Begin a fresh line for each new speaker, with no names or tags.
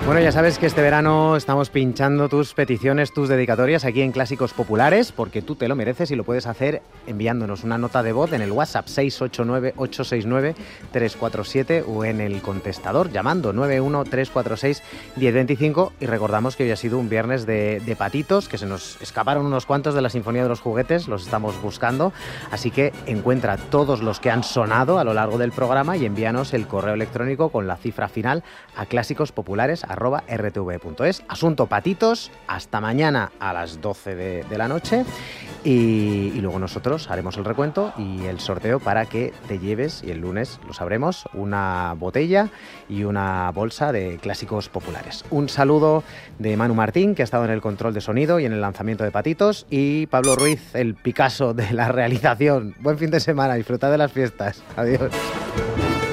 Bueno, ya sabes que este verano estamos pinchando tus peticiones, tus dedicatorias aquí en Clásicos Populares, porque tú te lo mereces y lo puedes hacer enviándonos una nota de voz en el WhatsApp 689-869-347 o en el contestador llamando 913461025. Y recordamos que hoy ha sido un viernes de patitos, que se nos escaparon unos cuantos de la Sinfonía de los Juguetes, los estamos buscando, así que encuentra todos los que han sonado a lo largo del programa y envíanos el correo electrónico con la cifra final a clásicosPopulares@rtv.es. Asunto patitos, hasta mañana a las 12 de la noche y luego nosotros haremos el recuento y el sorteo para que te lleves, y el lunes lo sabremos, una botella y una bolsa de Clásicos Populares. Un saludo de Manu Martín, que ha estado en el control de sonido y en el lanzamiento de patitos, y Pablo Ruiz, el Picasso de la realización. Buen fin de semana, disfrutad de las fiestas. Adiós.